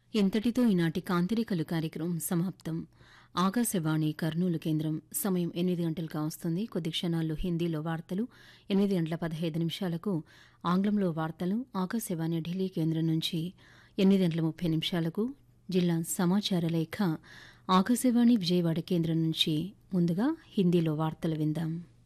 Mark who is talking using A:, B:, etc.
A: ఇంతటితో ఈనాటి కాంతిరేఖలు కార్యక్రమం సమాప్తం. ఆకాశవాణి కర్నూలు కేంద్రం సమయం 8 గంటలు కావస్తుంది. కొద్ది క్షణాల్లో హిందీలో వార్తలు, 8:15 ఆంగ్లంలో వార్తలు, ఆకాశవాణి ఢిల్లీ కేంద్రం నుంచి 8:30 జిల్లా సమాచార లేఖ, ఆకాశవాణి విజయవాడ కేంద్రం నుంచి. ముందుగా హిందీలో వార్తలు విందాం.